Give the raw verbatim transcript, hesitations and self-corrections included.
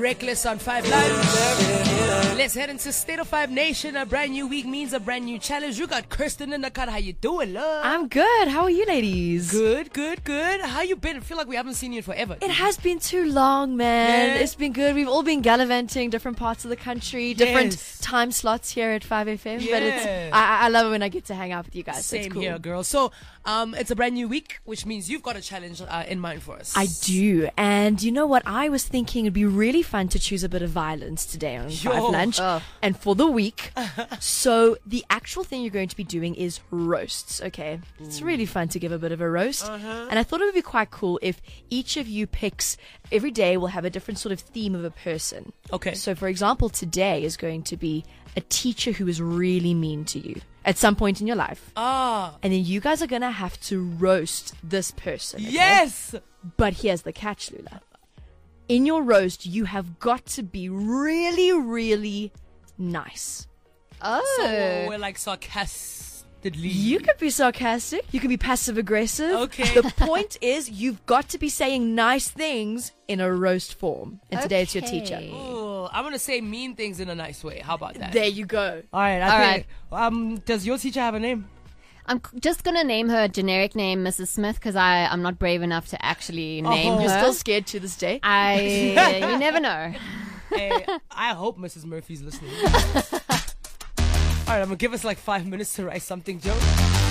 Reckless on Five Live. Let's head into State of Five Nation. A brand new week means a brand new challenge. You got Kirsten in the cut. How you doing, love? I'm good. How are you, ladies? Good, good, good. How you been? I feel like we haven't seen you in forever. It has been too long, man. Yeah. It's been good. We've all been gallivanting different parts of the country, different Yes. time slots here at five F M. But it's Yeah. I, I love it when I get to hang out with you guys. So Same it's cool. here, girl. So, um, it's a brand new week, which means you've got a challenge uh, in mind for us. I do. And you know what? I was thinking it'd be really fun to choose a bit of violence today on Yo. Five Lunch Oh. and for the week. So the actual thing you're going to be doing is roasts, okay? It's really fun to give a bit of a roast. Uh-huh. And I thought it would be quite cool if each of you picks, every day we'll have a different sort of theme of a person. Okay. So for example, today is going to be a teacher who is really mean to you at some point in your life. Ah, And then you guys are going to have to roast this person. okay? yes. But here's the catch, Lula. In your roast, you have got to be really, really nice. Oh. So we're like sarcastically. You could be sarcastic. You can be passive aggressive. Okay. The point is, you've got to be saying nice things in a roast form. And today it's your Okay. teacher. Ooh, I'm gonna say mean things in a nice way. How about that? There you go. All right. I All think. Um, does your teacher have a name? I'm c- just going to name her a generic name, Missus Smith, because I'm not brave enough to actually name Oh. her. You're still scared to this day. I, you never know. Hey, I hope Missus Murphy's listening. All right, I'm gonna give us like five minutes to write something, Joe.